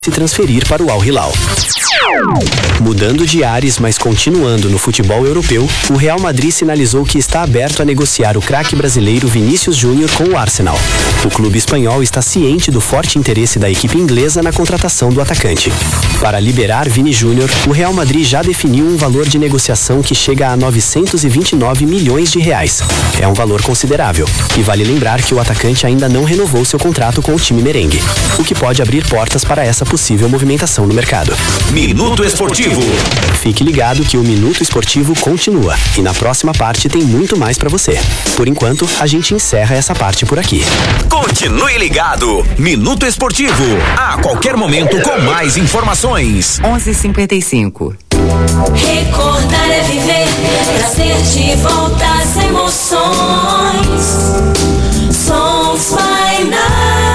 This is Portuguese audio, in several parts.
se transferir para o Al Hilal. Mudando de ares, mas continuando no futebol europeu, o Real Madrid sinalizou que está aberto a negociar o craque brasileiro Vinícius Júnior com o Arsenal. O clube espanhol está ciente do forte interesse da equipe inglesa na contratação do atacante. Para liberar Vini Júnior, o Real Madrid já definiu um valor de negociação que chega a 929 milhões de reais. É um valor considerável. E vale lembrar que o atacante ainda não renovou seu contrato com o time merengue, o que pode abrir portas para essa possível movimentação no mercado. Minuto Esportivo. Fique ligado que o Minuto Esportivo continua e na próxima parte tem muito mais pra você. Por enquanto, a gente encerra essa parte por aqui. Continue ligado. Minuto Esportivo. A qualquer momento com mais informações. 11h55. Recordar é viver, trazer de volta as emoções. Songs by Night.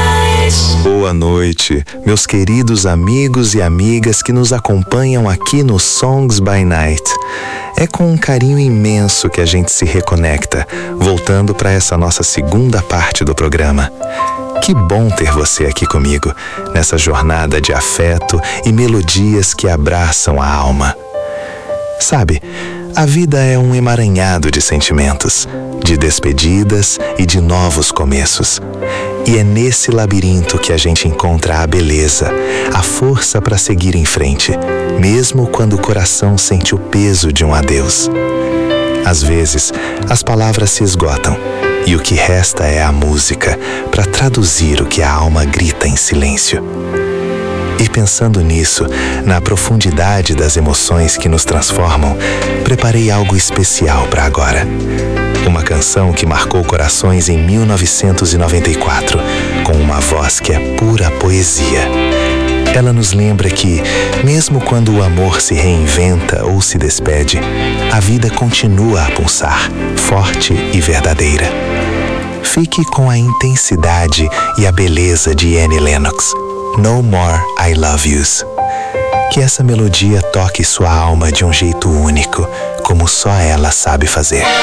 Boa noite, meus queridos amigos e amigas que nos acompanham aqui no Songs by Night. É com um carinho imenso que a gente se reconecta, voltando para essa nossa segunda parte do programa. Que bom ter você aqui comigo, nessa jornada de afeto e melodias que abraçam a alma. Sabe, a vida é um emaranhado de sentimentos, de despedidas e de novos começos. E é nesse labirinto que a gente encontra a beleza, a força para seguir em frente, mesmo quando o coração sente o peso de um adeus. Às vezes, as palavras se esgotam e o que resta é a música para traduzir o que a alma grita em silêncio. E pensando nisso, na profundidade das emoções que nos transformam, preparei algo especial para agora. Uma canção que marcou corações em 1994, com uma voz que é pura poesia. Ela nos lembra que, mesmo quando o amor se reinventa ou se despede, a vida continua a pulsar, forte e verdadeira. Fique com a intensidade e a beleza de Annie Lennox. No More I Love Yous. Que essa melodia toque sua alma de um jeito único, como só ela sabe fazer.